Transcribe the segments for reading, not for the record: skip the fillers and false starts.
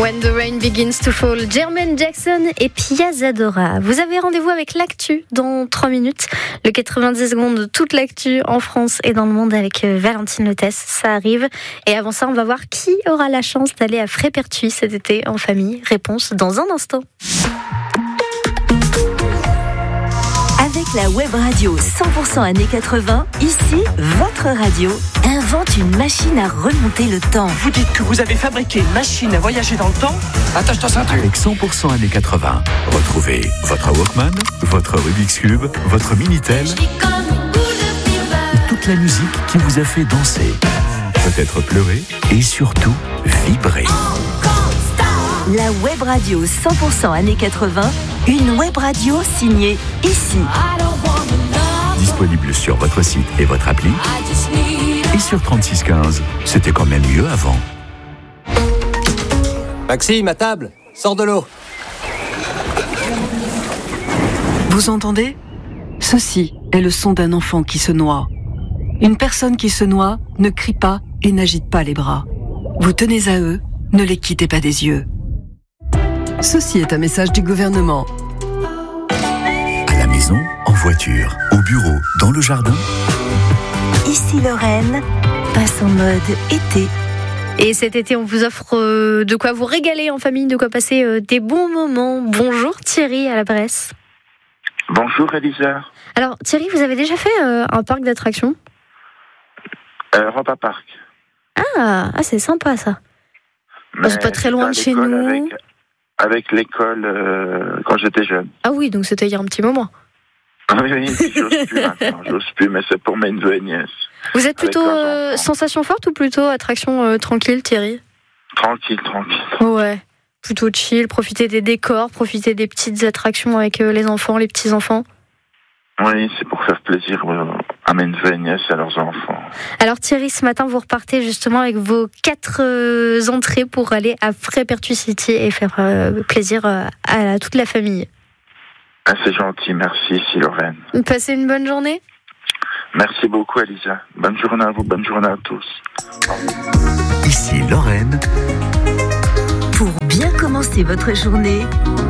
When the Rain Begins to Fall, Jermaine Jackson et Piazza Dora. Vous avez rendez-vous avec l'actu dans 3 minutes. Le 90 secondes de toute l'actu en France et dans le monde avec Valentine Lotès. Ça arrive. Et avant ça, on va voir qui aura la chance d'aller à Frépertuis cet été en famille. Réponse dans un instant. Avec la web radio 100% années 80, ici, votre radio invente une machine à remonter le temps. Vous dites que vous avez fabriqué une machine à voyager dans le temps ? Attache-toi ceinture. Avec 100% années 80, retrouvez votre Walkman, votre Rubik's Cube, votre Minitel, toute la musique qui vous a fait danser, peut-être pleurer et surtout vibrer. La web radio 100% années 80, une web radio signée ici. Disponible sur votre site et votre appli. Et sur 3615, c'était quand même mieux avant. Maxime, à table, sors de l'eau. Vous entendez ? Ceci est le son d'un enfant qui se noie. Une personne qui se noie ne crie pas et n'agite pas les bras. Vous tenez à eux, ne les quittez pas des yeux. Ceci est un message du gouvernement. À la maison, en voiture, au bureau, dans le jardin. Ici Lorraine, passe en mode été. Et cet été, on vous offre de quoi vous régaler en famille, de quoi passer des bons moments. Bonjour Thierry à la Bresse. Bonjour Elisa. Alors Thierry, vous avez déjà fait un parc d'attractions ? Europa Park. Ah, c'est sympa ça. C'est pas très loin de chez nous. Avec l'école quand j'étais jeune. Ah oui, donc c'était il y a un petit moment. Oui, j'ose plus maintenant, mais c'est pour mes neveux et nièces. Vous êtes plutôt sensation forte ou plutôt attraction tranquille, Thierry ? Tranquille. Ouais, plutôt chill, profiter des décors, profiter des petites attractions avec les enfants, les petits-enfants. Oui, c'est pour faire plaisir à mes neveux et nièces et à leurs enfants. Alors Thierry, ce matin, vous repartez justement avec vos 4 entrées pour aller à Frépertuis City et faire plaisir à toute la famille. Ah, c'est gentil, merci ici Lorraine. Passez une bonne journée. Merci beaucoup Elisa. Bonne journée à vous, bonne journée à tous. Ici Lorraine. Pour bien commencer votre journée,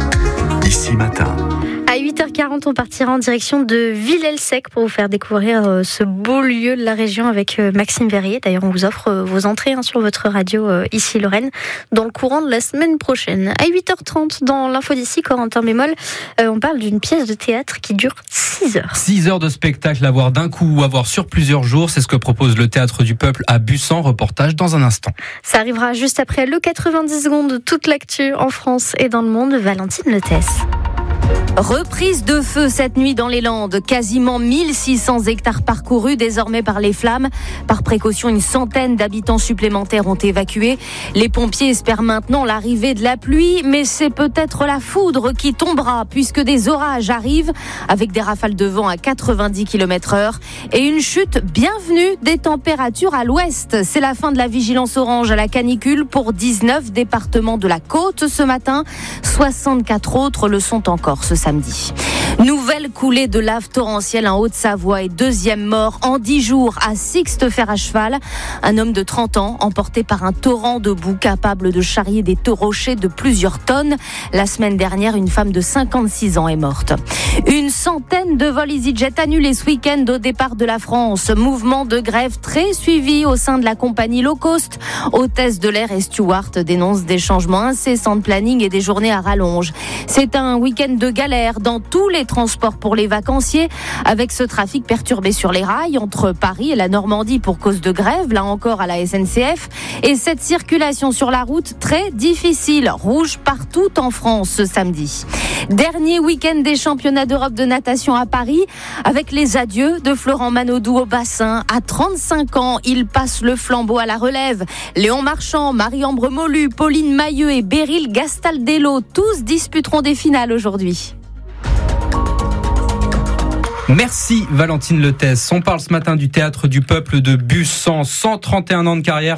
Ici matin. À 8h40, on partira en direction de Villers-le-Sec pour vous faire découvrir ce beau lieu de la région avec Maxime Verrier. D'ailleurs, on vous offre vos entrées sur votre radio ici Lorraine dans le courant de la semaine prochaine. À 8h30, dans l'info d'ici, Corentin Bémol, on parle d'une pièce de théâtre qui dure 6 heures. 6 heures de spectacle à voir d'un coup ou à voir sur plusieurs jours, c'est ce que propose le Théâtre du Peuple à Bussan. Reportage dans un instant. Ça arrivera juste après le 90 secondes de toute l'actu en France et dans le monde. Valentine Lotès. reprise de feu cette nuit dans les Landes. Quasiment 1600 hectares parcourus désormais par les flammes. Par précaution, une centaine d'habitants supplémentaires ont évacué. Les pompiers espèrent maintenant l'arrivée de la pluie, mais c'est peut-être la foudre qui tombera puisque des orages arrivent avec des rafales de vent à 90 km/h et une chute bienvenue des températures à l'ouest. C'est la fin de la vigilance orange à la canicule pour 19 départements de la côte ce matin. 64 autres le sont encore ce samedi. Nouvelle coulée de lave torrentielle en Haute-Savoie et deuxième mort en 10 jours à Sixte-Fer à cheval. Un homme de 30 ans emporté par un torrent de boue capable de charrier des rochers de plusieurs tonnes. La semaine dernière, une femme de 56 ans est morte. Une centaine de vols EasyJet annulés ce week-end au départ de la France. Mouvement de grève très suivi au sein de la compagnie low cost. Hôtesse de l'air et steward dénoncent des changements incessants de planning et des journées à rallonge. C'est un week-end de galère dans tous les transports pour les vacanciers, avec ce trafic perturbé sur les rails entre Paris et la Normandie pour cause de grève, là encore à la SNCF, et cette circulation sur la route très difficile, rouge partout en France ce samedi. Dernier week-end des championnats d'Europe de natation à Paris, avec les adieux de Florent Manodou au bassin. À 35 ans, il passe le flambeau à la relève. Léon Marchand, Marie-Ambre Molu, Pauline Mailleux et Beryl Gastaldello, tous disputeront des finales aujourd'hui. Merci Valentine Letès. On parle ce matin du Théâtre du Peuple de Bussan, 131 ans de carrière,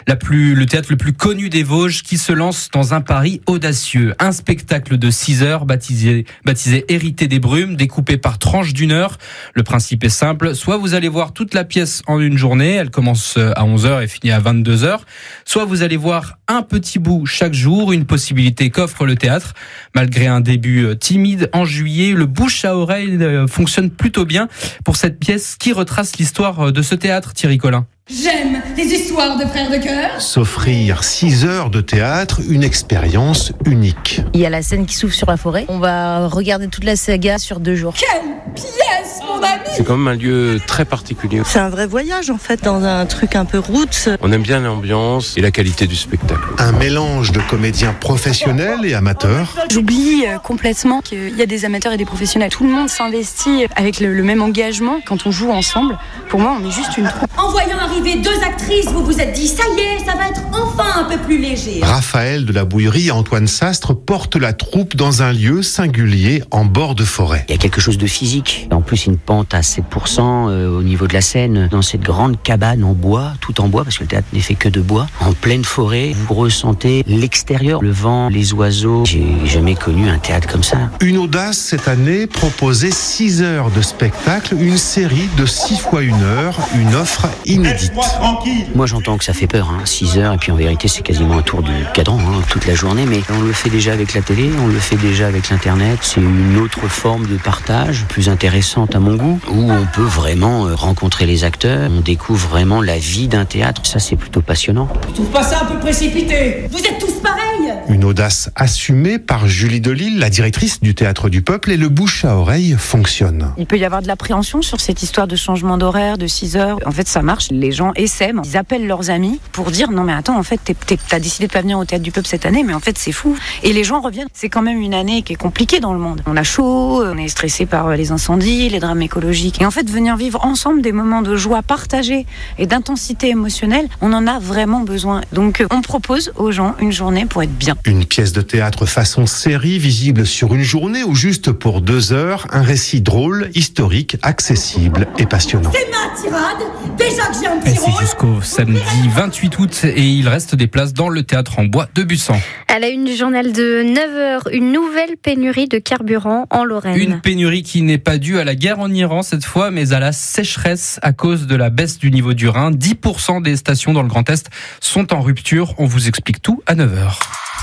le théâtre le plus connu des Vosges qui se lance dans un pari audacieux. Un spectacle de 6 heures baptisé Hérité des brumes, découpé par tranches d'1 heure. Le principe est simple, soit vous allez voir toute la pièce en une journée, elle commence à 11h et finit à 22h, soit vous allez voir un petit bout chaque jour, une possibilité qu'offre le théâtre. Malgré un début timide, en juillet, le bouche à oreille fonctionne plutôt bien pour cette pièce qui retrace l'histoire de ce théâtre, Thierry Collin. J'aime les histoires de frères de cœur. S'offrir 6 heures de théâtre, une expérience unique. Il y a la scène qui s'ouvre sur la forêt. On va regarder toute la saga sur 2 jours. Quelle pièce, mon ami! C'est quand même un lieu très particulier. C'est un vrai voyage en fait, dans un truc un peu roots. On aime bien l'ambiance et la qualité du spectacle. Un mélange de comédiens professionnels et amateurs. J'oublie complètement qu'il y a des amateurs et des professionnels. Tout le monde s'investit avec le même engagement quand on joue ensemble. Pour moi, on est juste une troupe. En voyant arriver 2 actrices, vous vous êtes dit, ça y est, ça va être enfin un peu plus léger. Raphaël de la Bouillerie et Antoine Sastre portent la troupe dans un lieu singulier en bord de forêt. Il y a quelque chose de physique. En plus, une pente à 7% au niveau de la scène. Dans cette grande cabane en bois, tout en bois, parce que le théâtre n'est fait que de bois, en pleine forêt, vous ressentez l'extérieur, le vent, les oiseaux. J'ai jamais connu un théâtre comme ça. Une audace cette année, proposer 6 heures de spectacle, une série de 6 fois 1 heure, une offre inédite. Moi j'entends que ça fait peur, 6 heures, et puis en vérité c'est quasiment un tour du cadran toute la journée, mais on le fait déjà avec la télé, on le fait déjà avec l'internet, c'est une autre forme de partage, plus intéressante à mon goût, où on peut vraiment rencontrer les acteurs, on découvre vraiment la vie d'un théâtre, ça c'est plutôt passionnant. Tu trouves pas ça un peu précipité? Vous êtes tous pareils! Une audace assumée par Julie Delisle, la directrice du Théâtre du Peuple, et le bouche à oreille fonctionne. Il peut y avoir de l'appréhension sur cette histoire de changement d'horaire, de 6 heures. En fait, ça marche. Les gens essaient, ils appellent leurs amis pour dire non mais attends, en fait, t'as décidé de pas venir au Théâtre du Peuple cette année, mais en fait c'est fou. Et les gens reviennent. C'est quand même une année qui est compliquée dans le monde. On a chaud, on est stressé par les incendies, les drames écologiques. Et en fait, venir vivre ensemble des moments de joie partagée et d'intensité émotionnelle, on en a vraiment besoin. Donc on propose aux gens une journée pour être bien. Une pièce de théâtre façon série, visible sur une journée ou juste pour 2 heures, un récit drôle, historique, accessible et passionnant. C'est ma tirade, déjà que j'ai un petit rôle. C'est jusqu'au samedi 28 août et il reste des places dans le théâtre en bois de Bussan. À la une du journal de 9h, une nouvelle pénurie de carburant en Lorraine. Une pénurie qui n'est pas due à la guerre en Iran cette fois, mais à la sécheresse à cause de la baisse du niveau du Rhin. 10% des stations dans le Grand Est sont en rupture. On vous explique tout à 9h.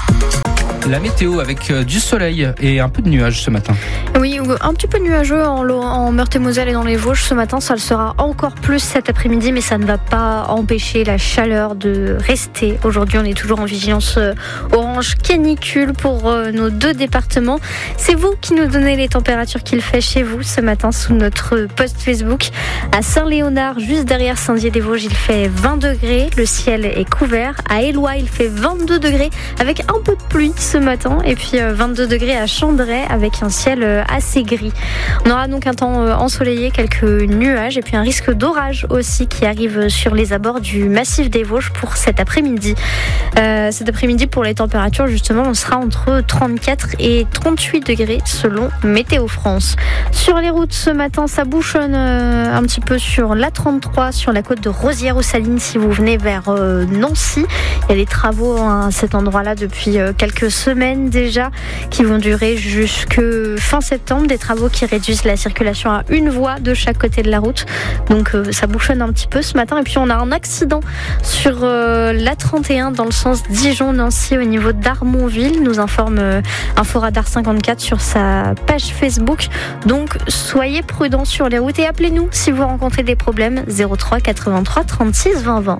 La météo avec du soleil et un peu de nuages ce matin. Oui, un petit peu nuageux en Meurthe-et-Moselle et dans les Vosges ce matin. Ça le sera encore plus cet après-midi, mais ça ne va pas empêcher la chaleur de rester. Aujourd'hui, on est toujours en vigilance orange canicule pour nos 2 départements. C'est vous qui nous donnez les températures qu'il fait chez vous ce matin sous notre post Facebook. À Saint-Léonard, juste derrière Saint-Dié-des-Vosges, il fait 20 degrés. Le ciel est couvert. À Éloie, il fait 22 degrés avec un peu de pluie ce matin, et puis 22 degrés à Chandray avec un ciel assez gris. On aura donc un temps ensoleillé, quelques nuages et puis un risque d'orage aussi qui arrive sur les abords du massif des Vosges pour cet après-midi. Cet après-midi, pour les températures, justement, on sera entre 34 et 38 degrés selon Météo France. Sur les routes ce matin, ça bouchonne un petit peu sur l'A33, sur la côte de Rosières-aux-Salines si vous venez vers Nancy. Il y a des travaux à cet endroit-là depuis quelques semaines déjà, qui vont durer jusque fin septembre. Des travaux qui réduisent la circulation à une voie de chaque côté de la route. Donc ça bouchonne un petit peu ce matin. Et puis on a un accident sur l'A31 dans le sens Dijon-Nancy au niveau d'Armonville, nous informe Inforadar 54 sur sa page Facebook. Donc soyez prudents sur les routes et appelez-nous si vous rencontrez des problèmes. 03 83 36 20 20.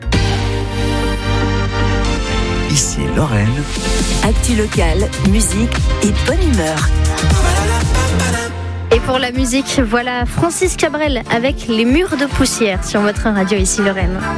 Ici Lorraine. Actu locale, musique et bonne humeur. Et pour la musique, voilà Francis Cabrel avec Les Murs de poussière sur votre radio ici Lorraine.